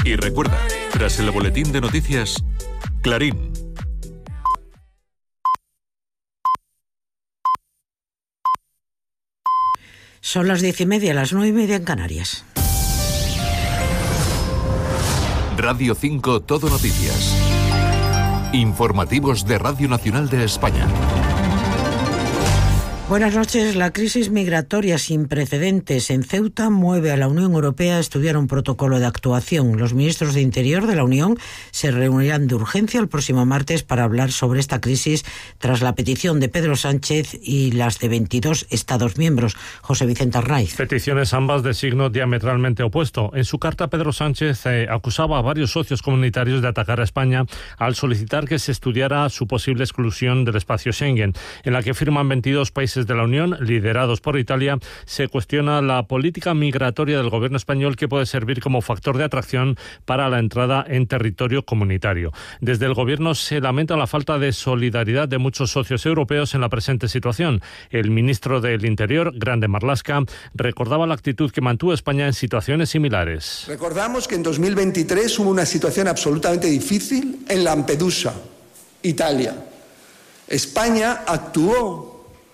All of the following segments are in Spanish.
Y recuerda, tras el boletín de noticias, Clarín. Son las 10:30, las 9:30 en Canarias. Radio 5 Todo Noticias. Informativos de Radio Nacional de España. Buenas noches. La crisis migratoria sin precedentes en Ceuta mueve a la Unión Europea a estudiar un protocolo de actuación. Los ministros de Interior de la Unión se reunirán de urgencia el próximo martes para hablar sobre esta crisis tras la petición de Pedro Sánchez y las de 22 Estados miembros. José Vicente Arnaiz. Peticiones ambas de signo diametralmente opuesto. En su carta, Pedro Sánchez acusaba a varios socios comunitarios de atacar a España al solicitar que se estudiara su posible exclusión del espacio Schengen, en la que firman 22 países de la Unión, liderados por Italia. Se cuestiona la política migratoria del gobierno español, que puede servir como factor de atracción para la entrada en territorio comunitario. Desde el gobierno se lamenta la falta de solidaridad de muchos socios europeos en la presente situación. El ministro del Interior, Grande Marlaska, recordaba la actitud que mantuvo España en situaciones similares. Recordamos que en 2023 hubo una situación absolutamente difícil en Lampedusa, Italia. España actuó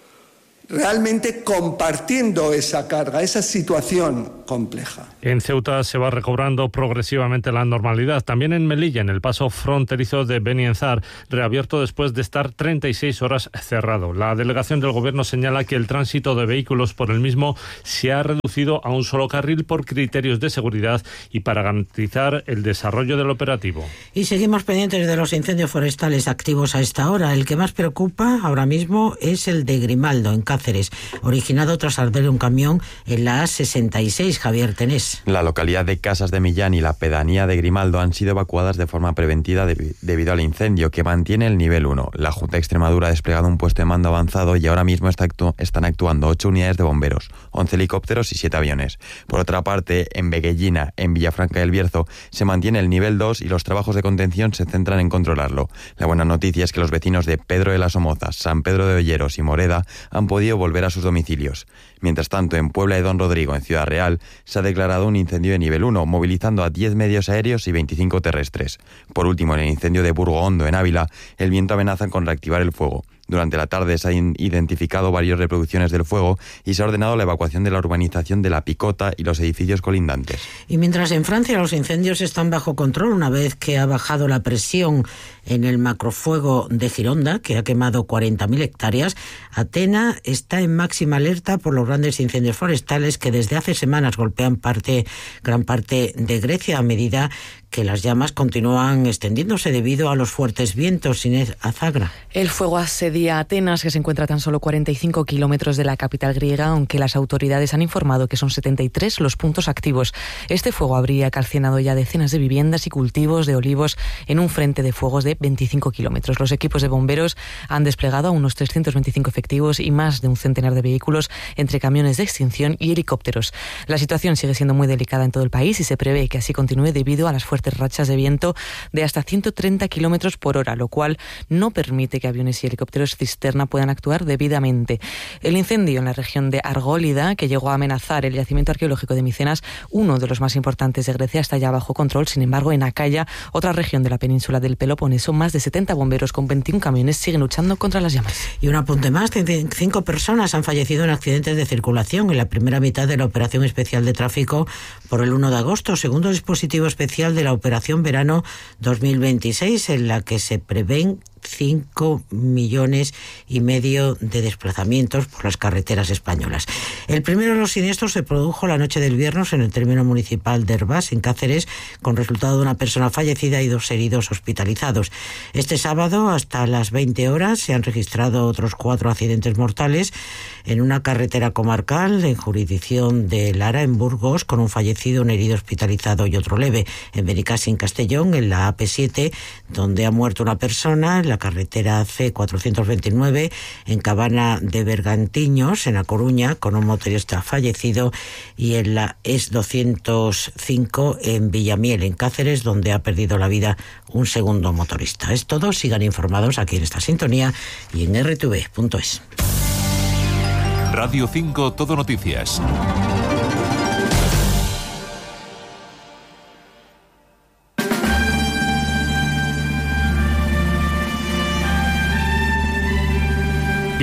realmente compartiendo esa carga, esa situación compleja. En Ceuta se va recobrando progresivamente la normalidad. También en Melilla, en el paso fronterizo de Benienzar, reabierto después de estar 36 horas cerrado. La delegación del gobierno señala que el tránsito de vehículos por el mismo se ha reducido a un solo carril por criterios de seguridad y para garantizar el desarrollo del operativo. Y seguimos pendientes de los incendios forestales activos a esta hora. El que más preocupa ahora mismo es el de Grimaldo, en Cáceres, originado tras arder un camión en la A66. Javier Tenés. La localidad de Casas de Millán y la pedanía de Grimaldo han sido evacuadas de forma preventiva debido al incendio, que mantiene el nivel 1. La Junta de Extremadura ha desplegado un puesto de mando avanzado y ahora mismo están actuando 8 unidades de bomberos, 11 helicópteros y 7 aviones. Por otra parte, en Beguellina, en Villafranca del Bierzo, se mantiene el nivel 2 y los trabajos de contención se centran en controlarlo. La buena noticia es que los vecinos de Pedro de las Somozas, San Pedro de Olleros y Moreda han podido volver a sus domicilios. Mientras tanto, en Puebla de Don Rodrigo, en Ciudad Real, se ha declarado un incendio de nivel 1, movilizando a 10 medios aéreos y 25 terrestres. Por último, en el incendio de Burgo Hondo, en Ávila, el viento amenaza con reactivar el fuego. Durante la tarde se han identificado varias reproducciones del fuego y se ha ordenado la evacuación de la urbanización de La Picota y los edificios colindantes. Y mientras en Francia los incendios están bajo control, una vez que ha bajado la presión en el macrofuego de Gironda, que ha quemado 40.000 hectáreas, Atenas está en máxima alerta por los grandes incendios forestales que desde hace semanas golpean gran parte de Grecia, a medida que las llamas continúan extendiéndose debido a los fuertes vientos. Inés Azagra. El fuego asedia Atenas, que se encuentra a tan solo 45 kilómetros de la capital griega, aunque las autoridades han informado que son 73 los puntos activos. Este fuego habría calcinado ya decenas de viviendas y cultivos de olivos en un frente de fuegos de 25 kilómetros. Los equipos de bomberos han desplegado a unos 325 efectivos y más de un centenar de vehículos, entre camiones de extinción y helicópteros. La situación sigue siendo muy delicada en todo el país y se prevé que así continúe debido a las fuertes rachas de viento de hasta 130 kilómetros por hora, lo cual no permite que aviones y helicópteros cisterna puedan actuar debidamente. El incendio en la región de Argólida, que llegó a amenazar el yacimiento arqueológico de Micenas, uno de los más importantes de Grecia, está ya bajo control. Sin embargo, en Acaya, otra región de la península del Peloponeso, más de 70 bomberos con 21 camiones siguen luchando contra las llamas. Y un apunte más: 5 personas han fallecido en accidentes de circulación en la primera mitad de la operación especial de tráfico por el 1 de agosto, segundo dispositivo especial de la Operación Verano 2026, en la que se prevén 5,5 millones de desplazamientos por las carreteras españolas. El primero de los siniestros se produjo la noche del viernes en el término municipal de Herbás, en Cáceres, con resultado de una persona fallecida y 2 heridos hospitalizados. Este sábado, hasta las 20 horas, se han registrado otros 4 accidentes mortales en una carretera comarcal en jurisdicción de Lara, en Burgos, con un fallecido, un herido hospitalizado y otro leve. En Benicàssim, Castellón, en la AP7, donde ha muerto una persona, en la carretera C429, en Cabana de Bergantiños, en A Coruña, con un motorista fallecido, y en la S205, en Villamiel, en Cáceres, donde ha perdido la vida un segundo motorista. Es todo. Sigan informados aquí en esta sintonía y en rtv.es. Radio 5 Todo Noticias.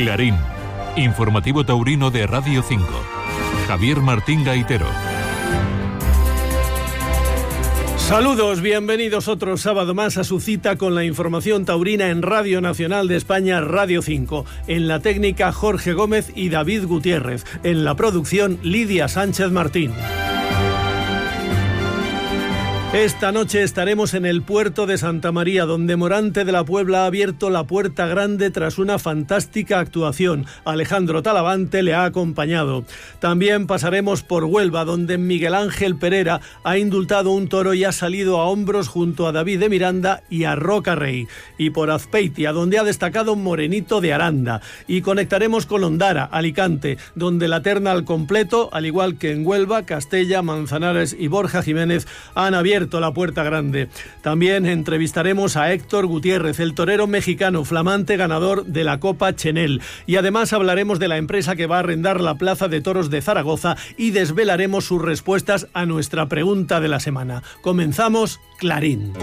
Clarín, informativo taurino de Radio 5. Javier Martín Gaitero. Saludos, bienvenidos otro sábado más a su cita con la información taurina en Radio Nacional de España, Radio 5. En la técnica Jorge Gómez y David Gutiérrez. En la producción Lidia Sánchez Martín. Esta noche estaremos en el puerto de Santa María, donde Morante de la Puebla ha abierto la puerta grande tras una fantástica actuación. Alejandro Talavante le ha acompañado. También pasaremos por Huelva, donde Miguel Ángel Pereira ha indultado un toro y ha salido a hombros junto a David de Miranda y a Roca Rey. Y por Azpeitia, donde ha destacado Morenito de Aranda. Y conectaremos con Ondara, Alicante, donde la terna al completo, al igual que en Huelva, Castella, Manzanares y Borja Jiménez, han abierto la puerta grande. También entrevistaremos a Héctor Gutiérrez, el torero mexicano, flamante ganador de la Copa Chenel. Y además hablaremos de la empresa que va a arrendar la Plaza de Toros de Zaragoza y desvelaremos sus respuestas a nuestra pregunta de la semana. Comenzamos Clarín.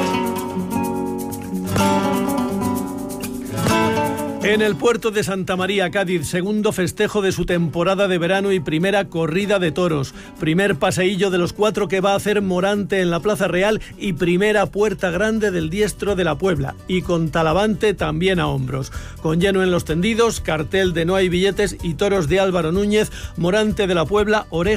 En el puerto de Santa María, Cádiz, segundo festejo de su temporada de verano y primera corrida de toros. Primer paseillo de los 4 que va a hacer Morante en la Plaza Real y primera puerta grande del diestro de la Puebla. Y con Talavante también a hombros. Con lleno en los tendidos, cartel de no hay billetes y toros de Álvaro Núñez, Morante de la Puebla, oreja